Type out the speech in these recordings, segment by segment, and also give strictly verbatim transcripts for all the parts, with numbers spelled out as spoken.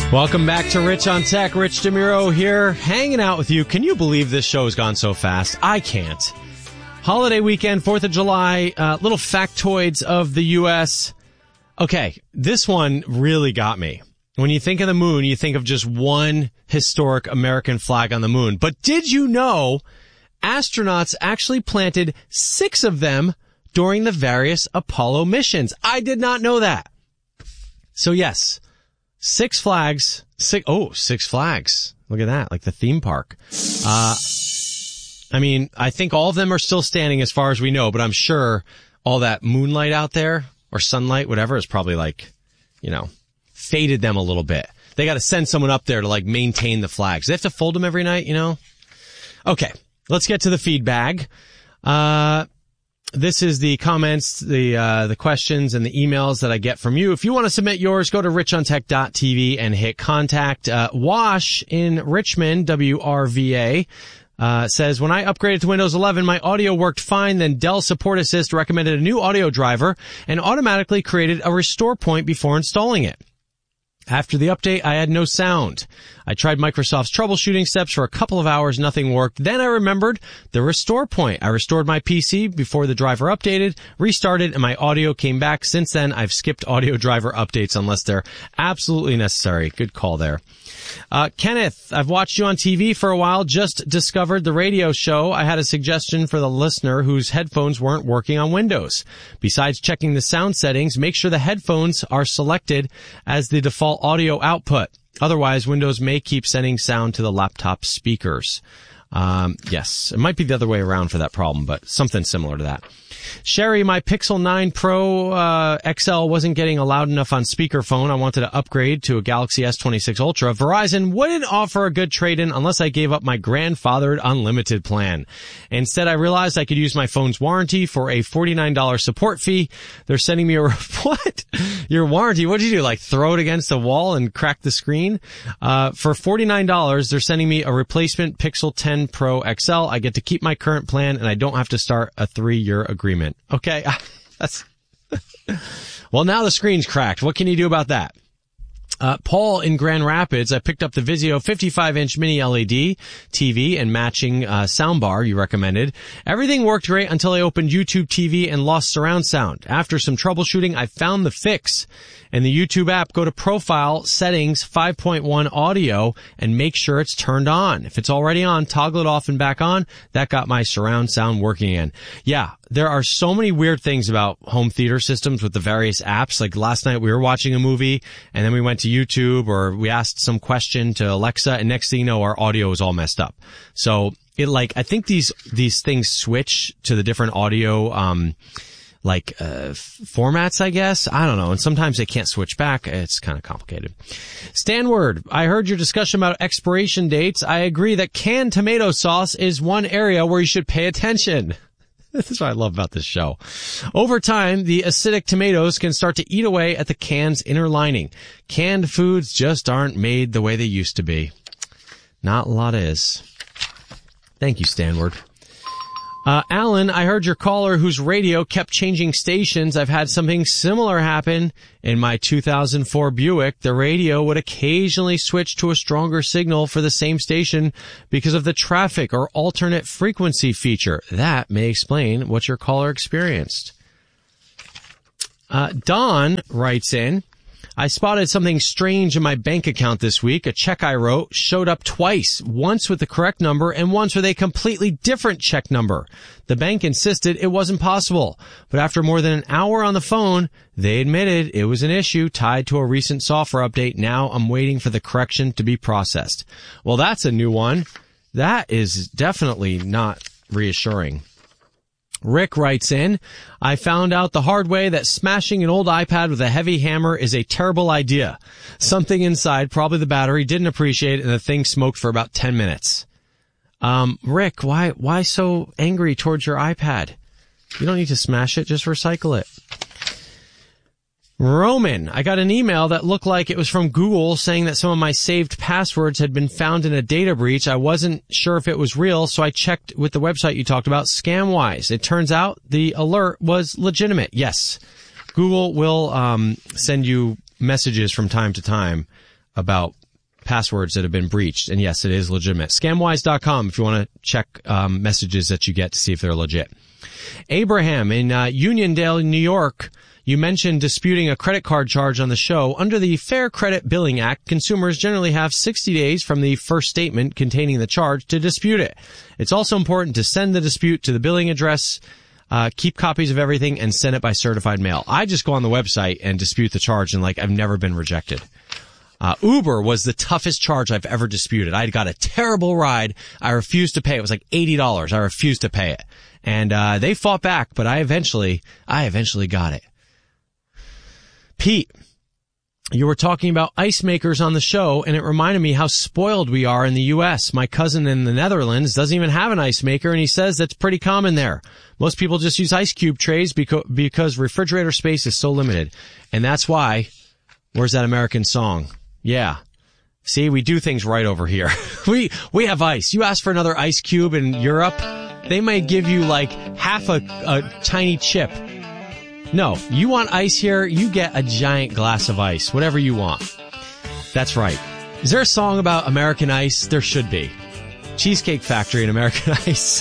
Welcome back to Rich on Tech. Rich DeMuro here, hanging out with you. Can you believe this show has gone so fast? I can't. Holiday weekend, fourth of July, uh, little factoids of the U S. Okay, this one really got me. When you think of the moon, you think of just one historic American flag on the moon. But did you know astronauts actually planted six of them during the various Apollo missions? I did not know that. So yes, six flags, six, oh, six flags. Look at that, like the theme park. Uh, I mean, I think all of them are still standing as far as we know, but I'm sure all that moonlight out there, or sunlight, whatever, is probably like, you know, faded them a little bit. They got to send someone up there to like maintain the flags. They have to fold them every night, you know? Okay, let's get to the feedback. Uh, this is the comments, the, uh, the questions and the emails that I get from you. If you want to submit yours, go to rich on tech dot t v and hit contact. Uh, Wash in Richmond, W R V A, Uh, says, when I upgraded to Windows eleven, my audio worked fine. Then Dell Support Assist recommended a new audio driver and automatically created a restore point before installing it. After the update, I had no sound. I tried Microsoft's troubleshooting steps for a couple of hours. Nothing worked. Then I remembered the restore point. I restored my P C before the driver updated, restarted, and my audio came back. Since then, I've skipped audio driver updates unless they're absolutely necessary. Good call there. Uh, Kenneth, I've watched you on T V for a while, just discovered the radio show. I had a suggestion for the listener whose headphones weren't working on Windows. Besides checking the sound settings, make sure the headphones are selected as the default audio output. Otherwise, Windows may keep sending sound to the laptop speakers. Um, yes, it might be the other way around for that problem, but something similar to that. Sherry, my Pixel nine Pro uh, X L wasn't getting loud enough on speakerphone. I wanted to upgrade to a Galaxy S twenty-six Ultra. Verizon wouldn't offer a good trade-in unless I gave up my grandfathered unlimited plan. Instead, I realized I could use my phone's warranty for a forty-nine dollars support fee. They're sending me a... What? Your warranty? What did you do? Like throw it against the wall and crack the screen? Uh, for forty-nine dollars, they're sending me a replacement Pixel ten Pro X L. I get to keep my current plan, and I don't have to start a three-year agreement. Okay, that's well, now the screen's cracked. What can you do about that? Uh, Paul in Grand Rapids, I picked up the Vizio fifty-five inch mini L E D T V and matching uh, soundbar you recommended. Everything worked great until I opened YouTube T V and lost surround sound. After some troubleshooting, I found the fix. In the YouTube app, go to Profile, Settings, five point one Audio, and make sure it's turned on. If it's already on, toggle it off and back on. That got my surround sound working again. Yeah, there are so many weird things about home theater systems with the various apps. Like last night we were watching a movie, and then we went to YouTube, or we asked some question to Alexa, and next thing you know, our audio is all messed up. So it like, I think these, these things switch to the different audio, um, like, uh, f- formats, I guess. I don't know. And sometimes they can't switch back. It's kind of complicated. Stanward, I heard your discussion about expiration dates. I agree that canned tomato sauce is one area where you should pay attention. This is what I love about this show. Over time, the acidic tomatoes can start to eat away at the can's inner lining. Canned foods just aren't made the way they used to be. Not a lot is. Thank you, Stanward. Uh, Alan, I heard your caller whose radio kept changing stations. I've had something similar happen in my two thousand four Buick. The radio would occasionally switch to a stronger signal for the same station because of the traffic or alternate frequency feature. That may explain what your caller experienced. Uh, Don writes in, I spotted something strange in my bank account this week. A check I wrote showed up twice, once with the correct number and once with a completely different check number. The bank insisted it wasn't possible, but after more than an hour on the phone, they admitted it was an issue tied to a recent software update. Now I'm waiting for the correction to be processed. Well, that's a new one. That is definitely not reassuring. Rick writes in, I found out the hard way that smashing an old iPad with a heavy hammer is a terrible idea. Something inside, probably the battery, didn't appreciate it, and the thing smoked for about ten minutes. Um, Rick, why, why so angry towards your iPad? You don't need to smash it, just recycle it. Roman, I got an email that looked like it was from Google saying that some of my saved passwords had been found in a data breach. I wasn't sure if it was real, so I checked with the website you talked about, ScamWise. It turns out the alert was legitimate. Yes, Google will um, send you messages from time to time about passwords that have been breached. And yes, it is legitimate. Scamwise dot com if you want to check um, messages that you get to see if they're legit. Abraham in uh, Uniondale, New York. You mentioned disputing a credit card charge on the show. Under the Fair Credit Billing Act, consumers generally have sixty days from the first statement containing the charge to dispute it. It's also important to send the dispute to the billing address, uh, keep copies of everything, and send it by certified mail. I just go on the website and dispute the charge, and like I've never been rejected. Uh, Uber was the toughest charge I've ever disputed. I got a terrible ride. I refused to pay. It was like eighty dollars. I refused to pay it. And, uh, they fought back, but I eventually, I eventually got it. Pete, you were talking about ice makers on the show, and it reminded me how spoiled we are in the U S. My cousin in the Netherlands doesn't even have an ice maker, and he says that's pretty common there. Most people just use ice cube trays because, because refrigerator space is so limited. And that's why, where's that American song? Yeah. See, we do things right over here. we, we have ice. You ask for another ice cube in Europe, they might give you like half a, a tiny chip. No, you want ice here, you get a giant glass of ice, whatever you want. That's right. Is there a song about American ice? There should be. Cheesecake Factory and American Ice.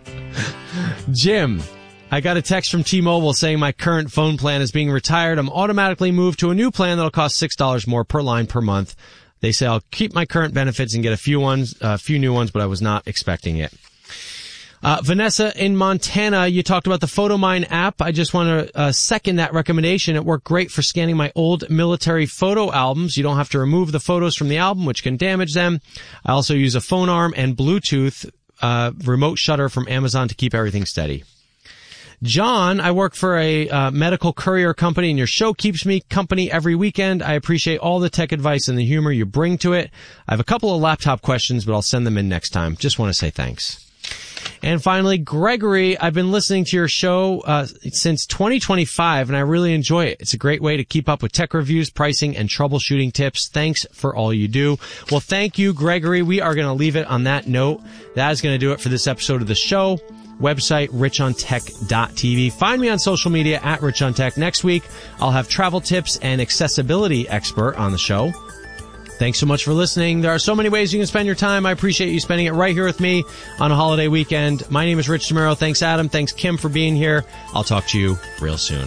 Jim, I got a text from T-Mobile saying my current phone plan is being retired. I'm automatically moved to a new plan that'll cost six dollars more per line per month. They say I'll keep my current benefits and get a few ones, a few new ones, but I was not expecting it. Uh, Vanessa in Montana, you talked about the PhotoMine app. I just want to uh, second that recommendation. It worked great for scanning my old military photo albums. You don't have to remove the photos from the album, which can damage them. I also use a phone arm and Bluetooth uh, remote shutter from Amazon to keep everything steady. John, I work for a uh, medical courier company, and your show keeps me company every weekend. I appreciate all the tech advice and the humor you bring to it. I have a couple of laptop questions, but I'll send them in next time. Just want to say thanks. And finally, Gregory, I've been listening to your show uh, since twenty twenty-five, and I really enjoy it. It's a great way to keep up with tech reviews, pricing, and troubleshooting tips. Thanks for all you do. Well, thank you, Gregory. We are going to leave it on that note. That is going to do it for this episode of the show. Website, rich on tech dot t v. Find me on social media at richontech. Next week, I'll have travel tips and accessibility expert on the show. Thanks so much for listening. There are so many ways you can spend your time. I appreciate you spending it right here with me on a holiday weekend. My name is Rich DeMuro. Thanks, Adam. Thanks, Kim, for being here. I'll talk to you real soon.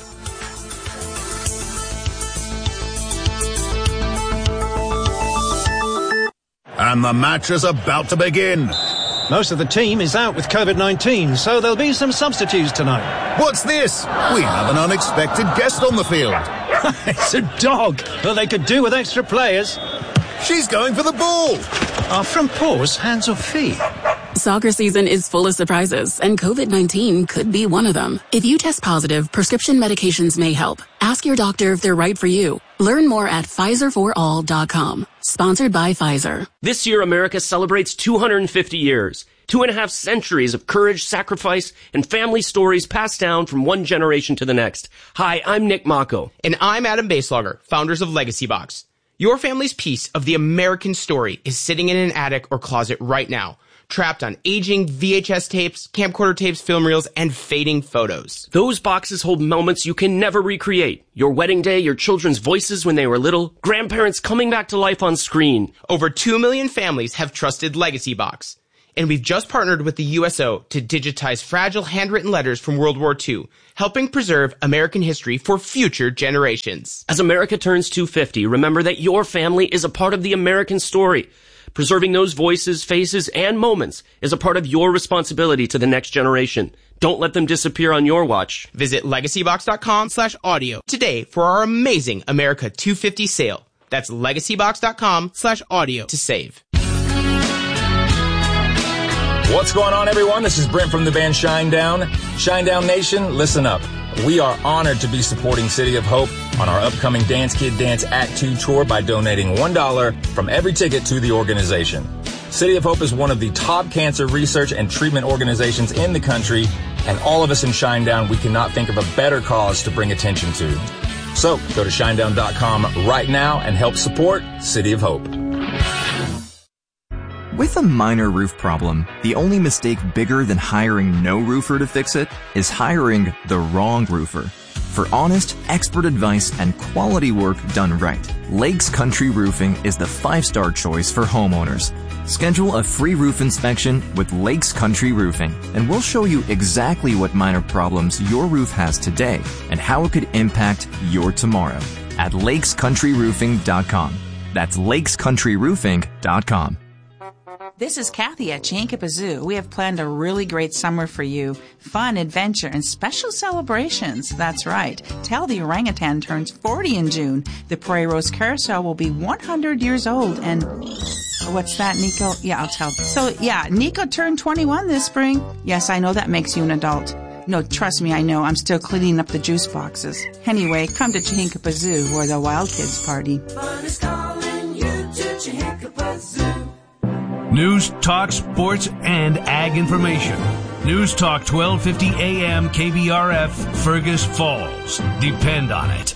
And the match is about to begin. Most of the team is out with covid nineteen, so there'll be some substitutes tonight. What's this? We have an unexpected guest on the field. It's a dog. Well, they could do with extra players. She's going for the ball. Are from paws, hands or feet? Soccer season is full of surprises, and covid nineteen could be one of them. If you test positive, prescription medications may help. Ask your doctor if they're right for you. Learn more at Pfizer for all dot com. Sponsored by Pfizer. This year, America celebrates two hundred fifty years. Two and a half centuries of courage, sacrifice, and family stories passed down from one generation to the next. Hi, I'm Nick Mako. And I'm Adam Baselogger, founders of Legacy Box. Your family's piece of the American story is sitting in an attic or closet right now, trapped on aging V H S tapes, camcorder tapes, film reels, and fading photos. Those boxes hold moments you can never recreate. Your wedding day, your children's voices when they were little, grandparents coming back to life on screen. Over two million families have trusted Legacy Box. And we've just partnered with the U S O to digitize fragile handwritten letters from World War Two, helping preserve American history for future generations. As America turns two hundred fifty, remember that your family is a part of the American story. Preserving those voices, faces, and moments is a part of your responsibility to the next generation. Don't let them disappear on your watch. Visit legacybox.com slash audio today for our amazing America two hundred fifty sale. That's legacybox.com slash audio to save. What's going on, everyone? This is Brent from the band Shinedown. Shinedown Nation, listen up. We are honored to be supporting City of Hope on our upcoming Dance Kid Dance Act two tour by donating one dollar from every ticket to the organization. City of Hope is one of the top cancer research and treatment organizations in the country, and all of us in Shinedown, we cannot think of a better cause to bring attention to. So go to shinedown dot com right now and help support City of Hope. With a minor roof problem, the only mistake bigger than hiring no roofer to fix it is hiring the wrong roofer. For honest, expert advice and quality work done right, Lakes Country Roofing is the five-star choice for homeowners. Schedule a free roof inspection with Lakes Country Roofing, and we'll show you exactly what minor problems your roof has today and how it could impact your tomorrow at lakes country roofing dot com. That's lakes country roofing dot com. This is Kathy at Chihinkapa Zoo. We have planned a really great summer for you. Fun, adventure, and special celebrations. That's right. Tell the orangutan turns forty in June. The Prairie Rose Carousel will be one hundred years old. And what's that, Nico? Yeah, I'll tell. So, yeah, Nico turned twenty-one this spring. Yes, I know that makes you an adult. No, trust me, I know. I'm still cleaning up the juice boxes. Anyway, come to Chihinkapa Zoo, where the wild kids party. Fun is calling you to Chihinkapa Zoo. News, talk, sports, and ag information. News Talk twelve fifty A M K B R F, Fergus Falls. Depend on it.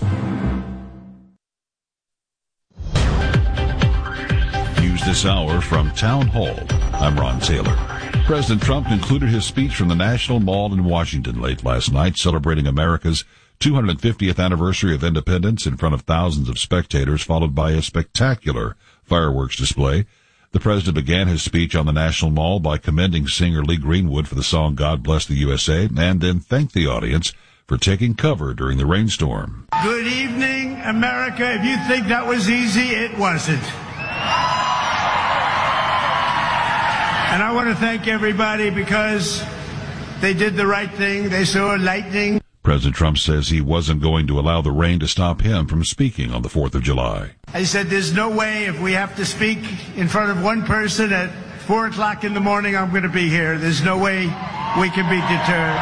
News this hour from Town Hall. I'm Ron Taylor. President Trump concluded his speech from the National Mall in Washington late last night, celebrating America's two hundred fiftieth anniversary of independence in front of thousands of spectators, followed by a spectacular fireworks display. The president began his speech on the National Mall by commending singer Lee Greenwood for the song God Bless the U S A, and then thanked the audience for taking cover during the rainstorm. Good evening, America. If you think that was easy, it wasn't. And I want to thank everybody because they did the right thing. They saw lightning. President Trump says he wasn't going to allow the rain to stop him from speaking on the fourth of July. I said there's no way if we have to speak in front of one person at four o'clock in the morning, I'm going to be here. There's no way we can be deterred.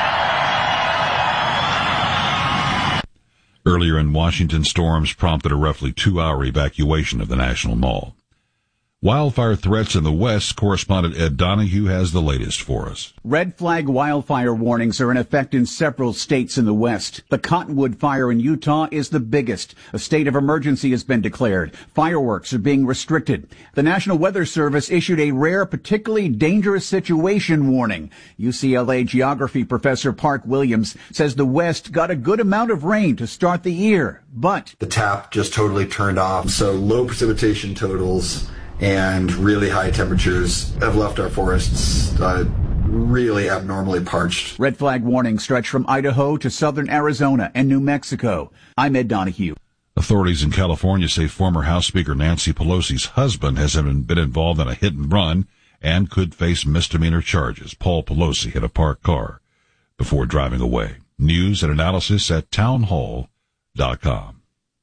Earlier in Washington, storms prompted a roughly two-hour evacuation of the National Mall. Wildfire threats in the West, correspondent Ed Donahue has the latest for us. Red flag wildfire warnings are in effect in several states in the West. The Cottonwood fire in Utah is the biggest. A state of emergency has been declared. Fireworks are being restricted. The National Weather Service issued a rare, particularly dangerous situation warning. U C L A geography professor Park Williams says the West got a good amount of rain to start the year, but the tap just totally turned off, so low precipitation totals and really high temperatures have left our forests uh, really abnormally parched. Red flag warnings stretch from Idaho to southern Arizona and New Mexico. I'm Ed Donahue. Authorities in California say former House Speaker Nancy Pelosi's husband has been involved in a hit and run and could face misdemeanor charges. Paul Pelosi hit a parked car before driving away. News and analysis at townhall dot com.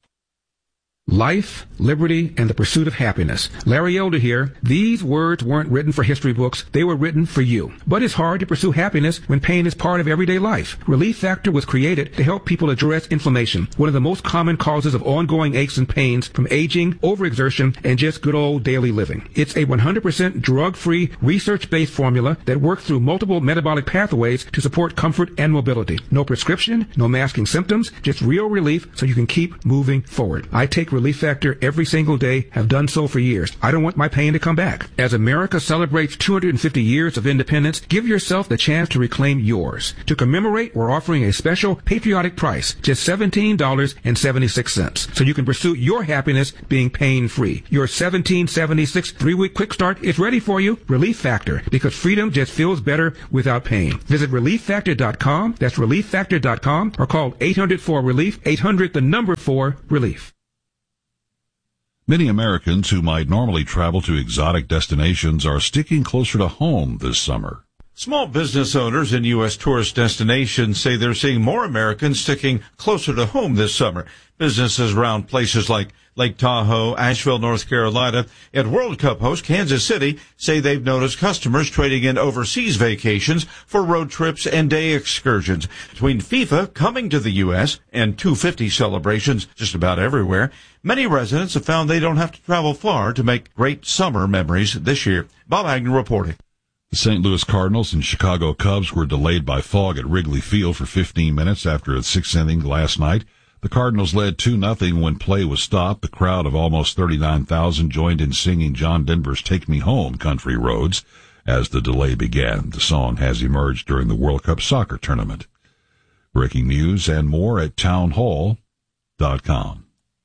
Life, liberty, and the pursuit of happiness. Larry Elder here. These words weren't written for history books. They were written for you. But it's hard to pursue happiness when pain is part of everyday life. Relief Factor was created to help people address inflammation, one of the most common causes of ongoing aches and pains from aging, overexertion, and just good old daily living. It's a one hundred percent drug-free, research-based formula that works through multiple metabolic pathways to support comfort and mobility. No prescription, no masking symptoms, just real relief so you can keep moving forward. I take Relief Factor every single day, have done so for years. I don't want my pain to come back. As America celebrates two hundred fifty years of independence, give yourself the chance to reclaim yours. To commemorate, we're offering a special patriotic price, just seventeen dollars and seventy-six cents, so you can pursue your happiness being pain-free. Your seventeen seventy-six three-week quick start is ready for you. Relief Factor, because freedom just feels better without pain. Visit relief factor dot com. That's relief factor dot com, or call eight hundred four relief, eight hundred the number four relief. Many Americans who might normally travel to exotic destinations are sticking closer to home this summer. Small business owners in U S tourist destinations say they're seeing more Americans sticking closer to home this summer. Businesses around places like Lake Tahoe, Asheville, North Carolina, and World Cup host Kansas City say they've noticed customers trading in overseas vacations for road trips and day excursions. Between FIFA coming to the U S and two fifty celebrations just about everywhere, many residents have found they don't have to travel far to make great summer memories this year. Bob Agnew reporting. The Saint Louis Cardinals and Chicago Cubs were delayed by fog at Wrigley Field for fifteen minutes after a sixth inning last night. The Cardinals led two nothing when play was stopped. The crowd of almost thirty-nine thousand joined in singing John Denver's Take Me Home, Country Roads, as the delay began. The song has emerged during the World Cup soccer tournament. Breaking news and more at townhall dot com.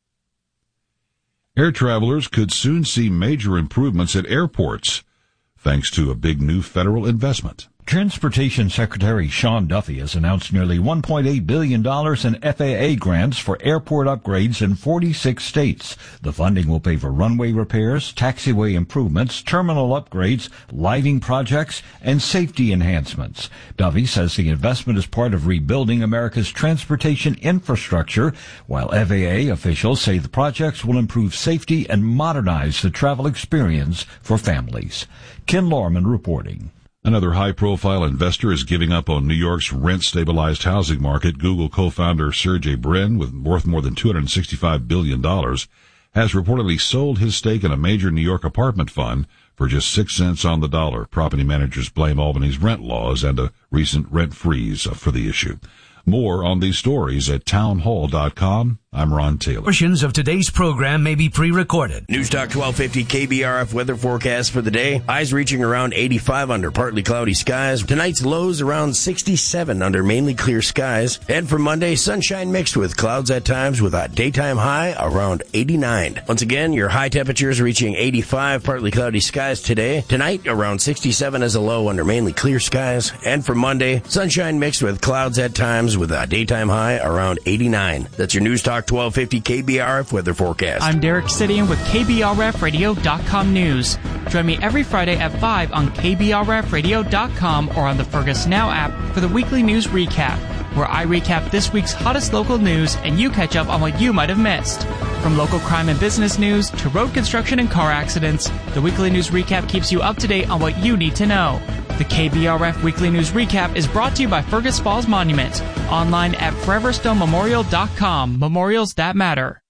Air travelers could soon see major improvements at airports thanks to a big new federal investment. Transportation Secretary Sean Duffy has announced nearly one point eight billion dollars in F A A grants for airport upgrades in forty-six states. The funding will pay for runway repairs, taxiway improvements, terminal upgrades, lighting projects, and safety enhancements. Duffy says the investment is part of rebuilding America's transportation infrastructure, while F A A officials say the projects will improve safety and modernize the travel experience for families. Ken Lorman reporting. Another high-profile investor is giving up on New York's rent-stabilized housing market. Google co-founder Sergey Brin, with worth more than two hundred sixty-five billion dollars, has reportedly sold his stake in a major New York apartment fund for just six cents on the dollar. Property managers blame Albany's rent laws and a recent rent freeze for the issue. More on these stories at townhall dot com. I'm Ron Taylor. Portions of today's program may be pre-recorded. News Talk twelve fifty K B R F weather forecast for the day. Highs reaching around eighty-five under partly cloudy skies. Tonight's lows around sixty-seven under mainly clear skies. And for Monday, sunshine mixed with clouds at times with a daytime high around eighty-nine. Once again, your high temperatures reaching eighty-five, partly cloudy skies today. Tonight, around sixty-seven as a low under mainly clear skies. And for Monday, sunshine mixed with clouds at times with a daytime high around eighty-nine. That's your News Talk twelve fifty K B R F weather forecast. I'm Derek Sidian with K B R F radio dot com news. Join me every Friday at five on K B R F radio dot com or on the Fergus Now app for the weekly news recap, where I recap this week's hottest local news and you catch up on what you might have missed. From local crime and business news to road construction and car accidents, the weekly news recap keeps you up to date on what you need to know. The K B R F Weekly News Recap is brought to you by Fergus Falls Monument, online at forever stone memorial dot com. Memorials that matter.